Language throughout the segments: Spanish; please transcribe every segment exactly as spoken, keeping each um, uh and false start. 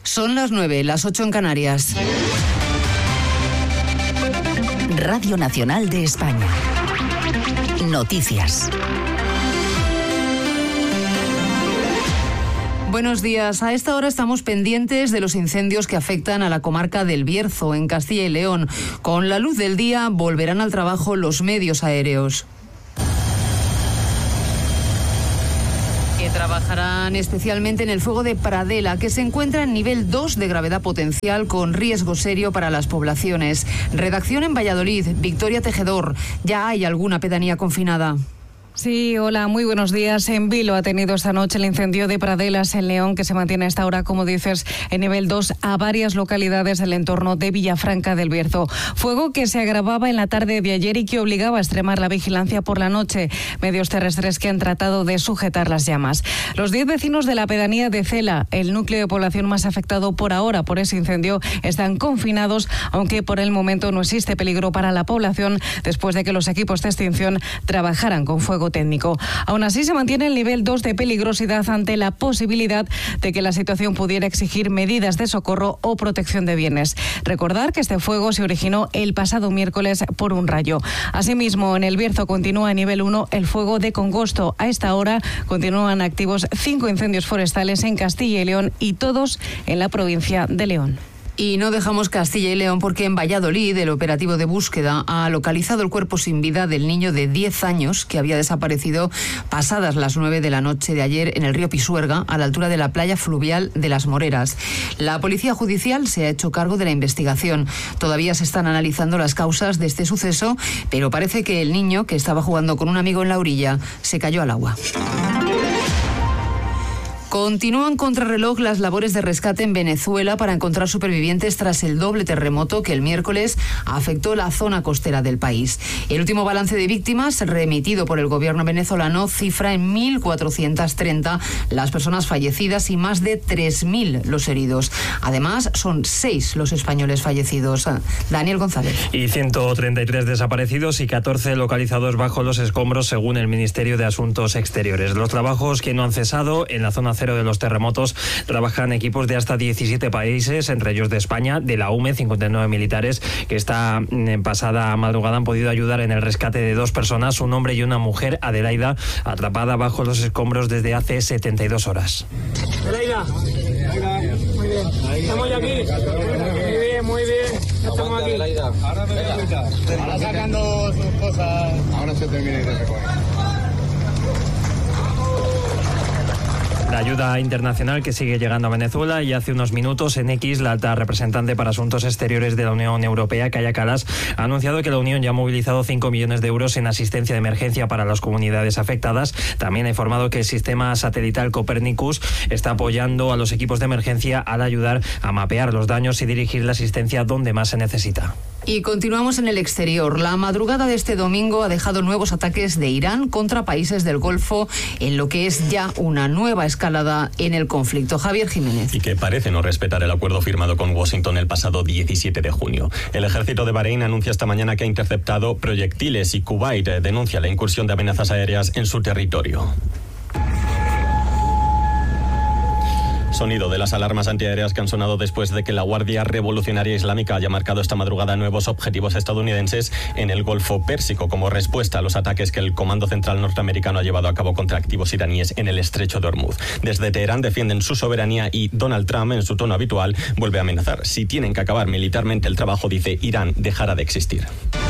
Son las nueve, las ocho en Canarias. Radio Nacional de España. Noticias. Buenos días. A esta hora estamos pendientes de los incendios que afectan a la comarca del Bierzo, en Castilla y León. Con la luz del día volverán al trabajo los medios aéreos, que trabajarán especialmente en el fuego de Pradela, que se encuentra en nivel dos de gravedad potencial con riesgo serio para las poblaciones. Redacción en Valladolid, Victoria Tejedor. ¿Ya hay alguna pedanía confinada? Sí, hola, muy buenos días. En Vilo ha tenido esta noche el incendio de Pradelas en León, que se mantiene a esta hora, como dices, en nivel dos a varias localidades del entorno de Villafranca del Bierzo. Fuego que se agravaba en la tarde de ayer y que obligaba a extremar la vigilancia por la noche. Medios terrestres que han tratado de sujetar las llamas. Los diez vecinos de la pedanía de Cela, el núcleo de población más afectado por ahora por ese incendio, están confinados, aunque por el momento no existe peligro para la población después de que los equipos de extinción trabajaran con fuego técnico. Aún así, se mantiene el nivel dos de peligrosidad ante la posibilidad de que la situación pudiera exigir medidas de socorro o protección de bienes. Recordar que este fuego se originó el pasado miércoles por un rayo. Asimismo, en el Bierzo continúa a nivel uno el fuego de Congosto. A esta hora continúan activos cinco incendios forestales en Castilla y León y todos en la provincia de León. Y no dejamos Castilla y León porque en Valladolid el operativo de búsqueda ha localizado el cuerpo sin vida del niño de diez años que había desaparecido pasadas las nueve de la noche de ayer en el río Pisuerga, a la altura de la playa fluvial de Las Moreras. La Policía Judicial se ha hecho cargo de la investigación. Todavía se están analizando las causas de este suceso, pero parece que el niño, que estaba jugando con un amigo en la orilla, se cayó al agua. Continúan contrarreloj las labores de rescate en Venezuela para encontrar supervivientes tras el doble terremoto que el miércoles afectó la zona costera del país. El último balance de víctimas remitido por el gobierno venezolano cifra en mil cuatrocientas treinta las personas fallecidas y más de tres mil los heridos. Además, son seis los españoles fallecidos. Daniel González. Y ciento treinta y tres desaparecidos y catorce localizados bajo los escombros, según el Ministerio de Asuntos Exteriores. Los trabajos que no han cesado en la zona de los terremotos trabajan equipos de hasta diecisiete países, entre ellos de España, de la U M E, cincuenta y nueve militares que esta pasada madrugada han podido ayudar en el rescate de dos personas, un hombre y una mujer, Adelaida, atrapada bajo los escombros desde hace setenta y dos horas. Adelaida, muy bien, estamos ya aquí, muy bien, muy bien, estamos aquí. Ahora me ahora sacando sus cosas, ahora se termina de recoger. La ayuda internacional que sigue llegando a Venezuela, y hace unos minutos en X la alta representante para Asuntos Exteriores de la Unión Europea, Kaja Kallas, ha anunciado que la Unión ya ha movilizado cinco millones de euros en asistencia de emergencia para las comunidades afectadas. También ha informado que el sistema satelital Copernicus está apoyando a los equipos de emergencia al ayudar a mapear los daños y dirigir la asistencia donde más se necesita. Y continuamos en el exterior. La madrugada de este domingo ha dejado nuevos ataques de Irán contra países del Golfo, en lo que es ya una nueva escalada en el conflicto. Javier Jiménez. Y que parece no respetar el acuerdo firmado con Washington el pasado diecisiete de junio. El ejército de Bahrein anuncia esta mañana que ha interceptado proyectiles y Kuwait denuncia la incursión de amenazas aéreas en su territorio. Sonido de las alarmas antiaéreas que han sonado después de que la Guardia Revolucionaria Islámica haya marcado esta madrugada nuevos objetivos estadounidenses en el Golfo Pérsico como respuesta a los ataques que el Comando Central norteamericano ha llevado a cabo contra activos iraníes en el estrecho de Hormuz. Desde Teherán defienden su soberanía y Donald Trump, en su tono habitual, vuelve a amenazar. Si tienen que acabar militarmente el trabajo, dice, Irán dejará de existir.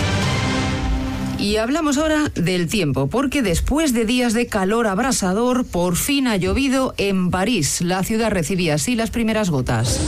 Y hablamos ahora del tiempo, porque después de días de calor abrasador, por fin ha llovido en París. La ciudad recibía así las primeras gotas.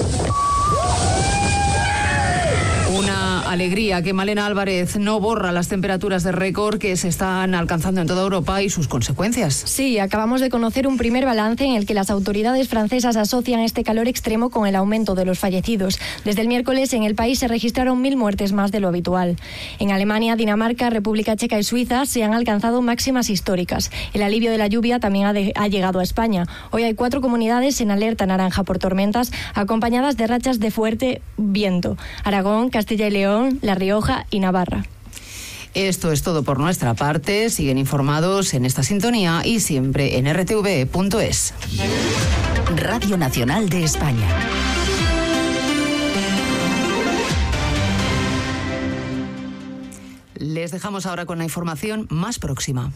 Una alegría que Malena Álvarez no borra las temperaturas de récord que se están alcanzando en toda Europa y sus consecuencias. Sí, acabamos de conocer un primer balance en el que las autoridades francesas asocian este calor extremo con el aumento de los fallecidos. Desde el miércoles en el país se registraron mil muertes más de lo habitual. En Alemania, Dinamarca, República Checa y Suiza se han alcanzado máximas históricas. El alivio de la lluvia también ha, de, ha llegado a España. Hoy hay cuatro comunidades en alerta naranja por tormentas, acompañadas de rachas de fuerte viento. Aragón, Castilla y León, La Rioja y Navarra. Esto es todo por nuestra parte. Siguen informados en esta sintonía y siempre en r t v punto es. Radio Nacional de España. Les dejamos ahora con la información más próxima.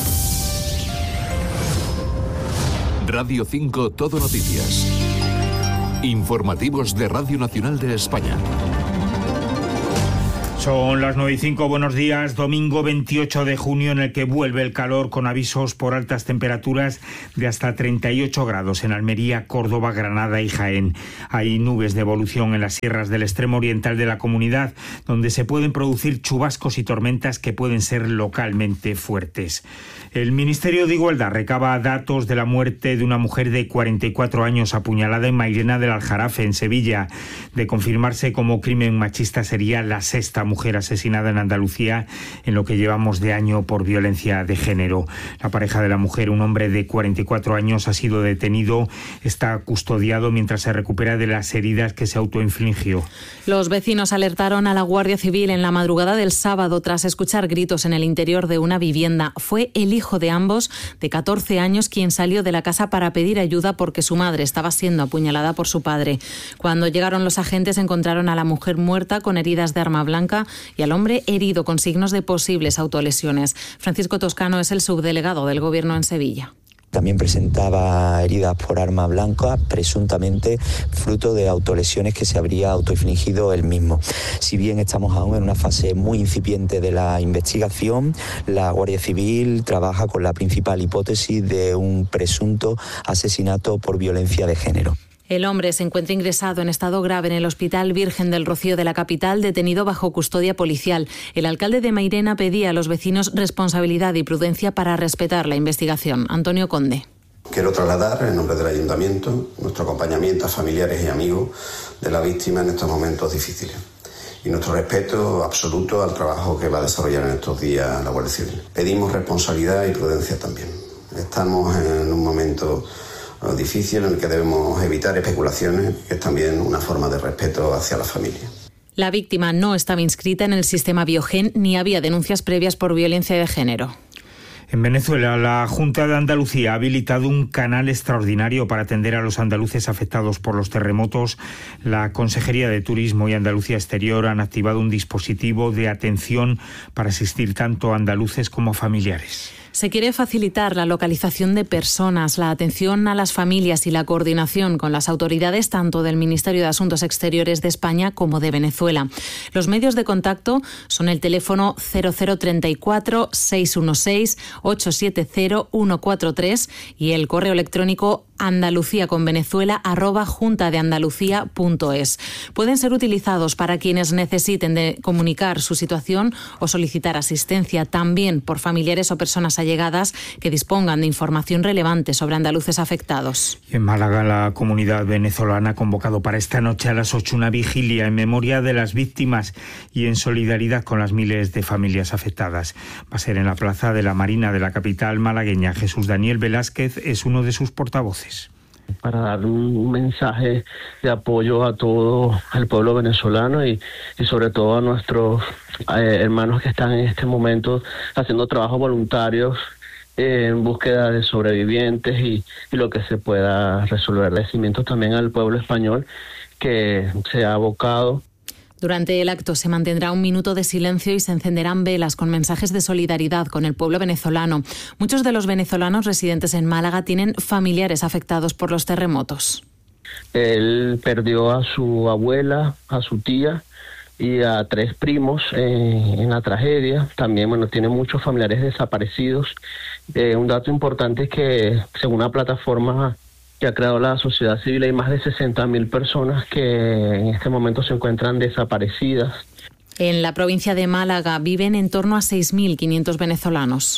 Radio cinco Todo Noticias. Informativos de Radio Nacional de España. Son las nueve y cinco, buenos días. Domingo veintiocho de junio, en el que vuelve el calor, con avisos por altas temperaturas de hasta treinta y ocho grados en Almería, Córdoba, Granada y Jaén. Hay nubes de evolución en las sierras del extremo oriental de la comunidad, donde se pueden producir chubascos y tormentas que pueden ser localmente fuertes. El Ministerio de Igualdad recaba datos de la muerte de una mujer de cuarenta y cuatro años apuñalada en Mairena del Aljarafe, en Sevilla. De confirmarse como crimen machista, sería la sexta mujer mujer asesinada en Andalucía en lo que llevamos de año por violencia de género. La pareja de la mujer, un hombre de cuarenta y cuatro años, ha sido detenido, está custodiado mientras se recupera de las heridas que se autoinfligió. Los vecinos alertaron a la Guardia Civil en la madrugada del sábado tras escuchar gritos en el interior de una vivienda. Fue el hijo de ambos, de catorce años, quien salió de la casa para pedir ayuda porque su madre estaba siendo apuñalada por su padre. Cuando llegaron los agentes, encontraron a la mujer muerta con heridas de arma blanca y al hombre herido con signos de posibles autolesiones. Francisco Toscano es el subdelegado del Gobierno en Sevilla. También presentaba heridas por arma blanca, presuntamente fruto de autolesiones que se habría autoinfligido él mismo. Si bien estamos aún en una fase muy incipiente de la investigación, la Guardia Civil trabaja con la principal hipótesis de un presunto asesinato por violencia de género. El hombre se encuentra ingresado en estado grave en el Hospital Virgen del Rocío de la capital, detenido bajo custodia policial. El alcalde de Mairena pedía a los vecinos responsabilidad y prudencia para respetar la investigación. Antonio Conde. Quiero trasladar, en nombre del Ayuntamiento, nuestro acompañamiento a familiares y amigos de la víctima en estos momentos difíciles y nuestro respeto absoluto al trabajo que va a desarrollar en estos días la Guardia Civil. Pedimos responsabilidad y prudencia también. Estamos en un momento difícil en el que debemos evitar especulaciones, que es también una forma de respeto hacia la familia. La víctima no estaba inscrita en el sistema Biogen ni había denuncias previas por violencia de género. En Venezuela, la Junta de Andalucía ha habilitado un canal extraordinario para atender a los andaluces afectados por los terremotos. La Consejería de Turismo y Andalucía Exterior han activado un dispositivo de atención para asistir tanto a andaluces como a familiares. Se quiere facilitar la localización de personas, la atención a las familias y la coordinación con las autoridades tanto del Ministerio de Asuntos Exteriores de España como de Venezuela. Los medios de contacto son el teléfono cero cero treinta y cuatro, seiscientos dieciséis, ochocientos setenta, ciento cuarenta y tres y el correo electrónico andaluciaconvenezuela arroba juntadeandalucía punto es. Pueden ser utilizados para quienes necesiten de comunicar su situación o solicitar asistencia, también por familiares o personas allegadas que dispongan de información relevante sobre andaluces afectados. En Málaga, la comunidad venezolana ha convocado para esta noche a las ocho una vigilia en memoria de las víctimas y en solidaridad con las miles de familias afectadas. Va a ser en la Plaza de la Marina de la capital malagueña. Jesús Daniel Velázquez es uno de sus portavoces. Para dar un mensaje de apoyo a todo el pueblo venezolano y, y sobre todo a nuestros eh, hermanos que están en este momento haciendo trabajos voluntarios eh, en búsqueda de sobrevivientes y, y lo que se pueda resolver. Agradecimientos también al pueblo español que se ha abocado. Durante el acto se mantendrá un minuto de silencio y se encenderán velas con mensajes de solidaridad con el pueblo venezolano. Muchos de los venezolanos residentes en Málaga tienen familiares afectados por los terremotos. Él perdió a su abuela, a su tía y a tres primos eh, en la tragedia. También, bueno, tiene muchos familiares desaparecidos. Eh, un dato importante es que, según una plataforma que ha creado la sociedad civil, hay más de sesenta mil personas que en este momento se encuentran desaparecidas. En la provincia de Málaga viven en torno a seis mil quinientos venezolanos.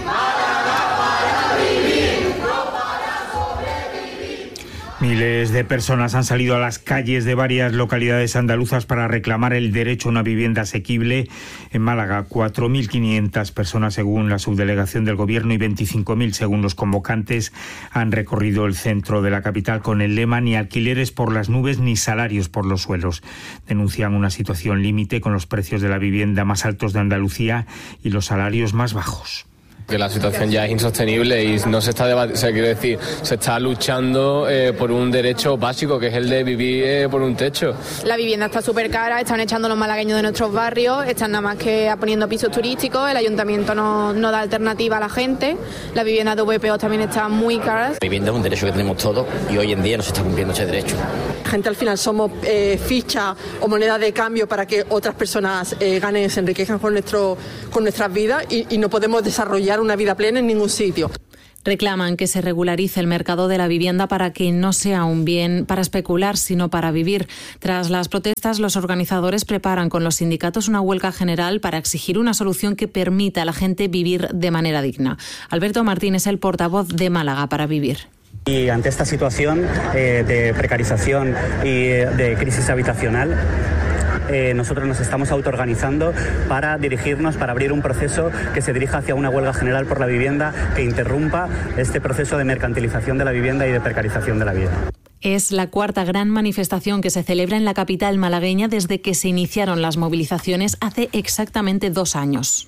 Miles de personas han salido a las calles de varias localidades andaluzas para reclamar el derecho a una vivienda asequible. En Málaga, cuatro mil quinientas personas según la subdelegación del Gobierno y veinticinco mil según los convocantes han recorrido el centro de la capital con el lema "Ni alquileres por las nubes ni salarios por los suelos". Denuncian una situación límite con los precios de la vivienda más altos de Andalucía y los salarios más bajos. Que la situación ya es insostenible y no se está debatiendo, o sea, quiero decir, se está luchando eh, por un derecho básico que es el de vivir eh, por un techo. La vivienda está súper cara, están echando los malagueños de nuestros barrios, están nada más que poniendo pisos turísticos, el ayuntamiento no, no da alternativa a la gente, las viviendas de V P O también están muy caras. La vivienda es un derecho que tenemos todos y hoy en día no se está cumpliendo ese derecho. La gente al final somos eh, ficha o moneda de cambio para que otras personas eh, ganen, se enriquezcan con, nuestro, con nuestras vidas y, y no podemos desarrollar una vida plena en ningún sitio. Reclaman que se regularice el mercado de la vivienda para que no sea un bien para especular, sino para vivir. Tras las protestas, los organizadores preparan con los sindicatos una huelga general para exigir una solución que permita a la gente vivir de manera digna. Alberto Martín es el portavoz de Málaga para Vivir. Y ante esta situación eh, de precarización y de crisis habitacional, Eh, nosotros nos estamos autoorganizando para dirigirnos, para abrir un proceso que se dirija hacia una huelga general por la vivienda que interrumpa este proceso de mercantilización de la vivienda y de precarización de la vida. Es la cuarta gran manifestación que se celebra en la capital malagueña desde que se iniciaron las movilizaciones hace exactamente dos años.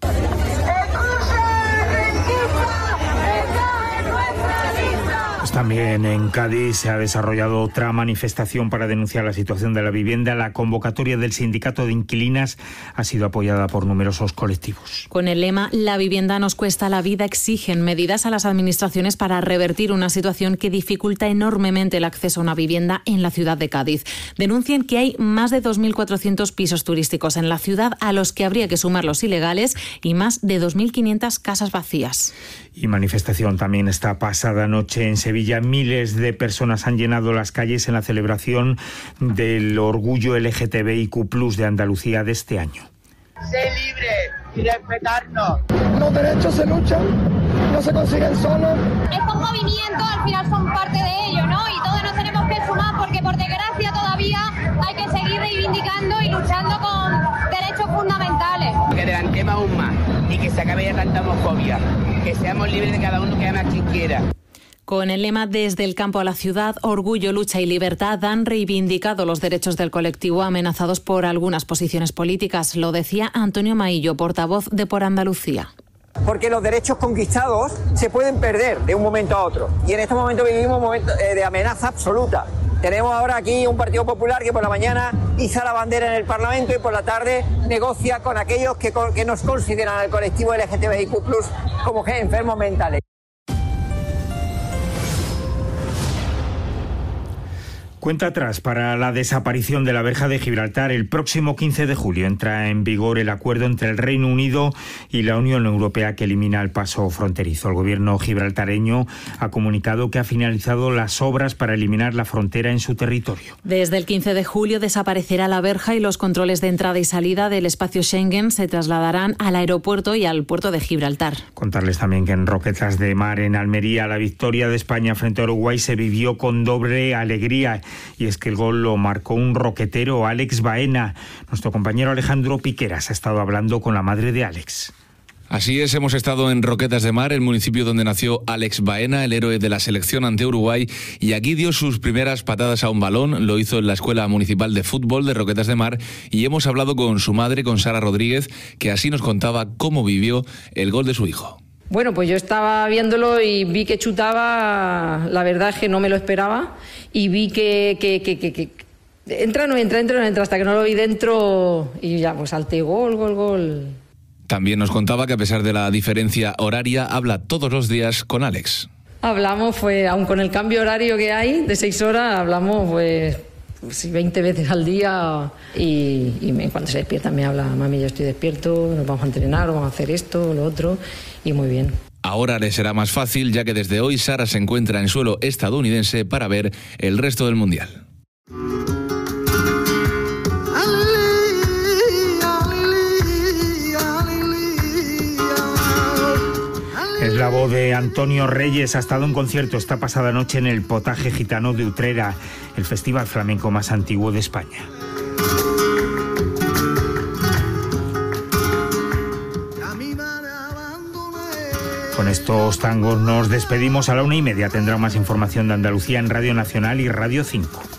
También en Cádiz se ha desarrollado otra manifestación para denunciar la situación de la vivienda. La convocatoria del Sindicato de Inquilinas ha sido apoyada por numerosos colectivos. Con el lema "La vivienda nos cuesta la vida", exigen medidas a las administraciones para revertir una situación que dificulta enormemente el acceso a una vivienda en la ciudad de Cádiz. Denuncian que hay más de dos mil cuatrocientos pisos turísticos en la ciudad a los que habría que sumar los ilegales y más de dos mil quinientas casas vacías. Y manifestación también esta pasada noche en Sevilla. Miles de personas han llenado las calles en la celebración del orgullo L G T B I Q plus de Andalucía de este año. Sé libre y respetarnos. Los derechos se luchan, no se consiguen solos. Estos movimientos al final son parte de ello, ¿no? Y todos nos tenemos que sumar porque por desgracia todavía hay que seguir reivindicando y luchando con derechos fundamentales. Que adelantemos aún más y que se acabe ya tanta homofobia, que seamos libres de cada uno que ama a quien quiera. Con el lema "Desde el campo a la ciudad, orgullo, lucha y libertad", han reivindicado los derechos del colectivo amenazados por algunas posiciones políticas. Lo decía Antonio Maillo, portavoz de Por Andalucía. Porque los derechos conquistados se pueden perder de un momento a otro. Y en este momento vivimos un momento de amenaza absoluta. Tenemos ahora aquí un Partido Popular que por la mañana iza la bandera en el Parlamento y por la tarde negocia con aquellos que, que nos consideran al colectivo L G T B I Q plus como enfermos mentales. Cuenta atrás para la desaparición de la verja de Gibraltar. El próximo quince de julio entra en vigor el acuerdo entre el Reino Unido y la Unión Europea que elimina el paso fronterizo. El gobierno gibraltareño ha comunicado que ha finalizado las obras para eliminar la frontera en su territorio. Desde el quince de julio desaparecerá la verja y los controles de entrada y salida del espacio Schengen se trasladarán al aeropuerto y al puerto de Gibraltar. Contarles también que en Roquetas de Mar, en Almería, la victoria de España frente a Uruguay se vivió con doble alegría. Y es que el gol lo marcó un roquetero, Alex Baena. Nuestro compañero Alejandro Piqueras ha estado hablando con la madre de Alex. Así es, hemos estado en Roquetas de Mar, el municipio donde nació Alex Baena, el héroe de la selección ante Uruguay, y aquí dio sus primeras patadas a un balón. Lo hizo en la Escuela Municipal de Fútbol de Roquetas de Mar y hemos hablado con su madre, con Sara Rodríguez, que así nos contaba cómo vivió el gol de su hijo. Bueno, pues yo estaba viéndolo y vi que chutaba, la verdad es que no me lo esperaba, y vi que, que, que, que, que entra, no entra, entra, no entra, hasta que no lo vi dentro y ya pues salté, gol, gol, gol. También nos contaba que a pesar de la diferencia horaria, habla todos los días con Alex. Hablamos, pues, aun con el cambio horario que hay de seis horas, hablamos pues veinte veces al día y, y cuando se despierta me habla: mami, yo estoy despierto, nos vamos a entrenar, vamos a hacer esto, lo otro, y muy bien. Ahora le será más fácil, ya que desde hoy Sara se encuentra en suelo estadounidense para ver el resto del Mundial. Es la voz de Antonio Reyes. Ha estado en concierto esta pasada noche en el Potaje Gitano de Utrera, el festival flamenco más antiguo de España. Con estos tangos nos despedimos. A la una y media tendrá más información de Andalucía en Radio Nacional y Radio cinco.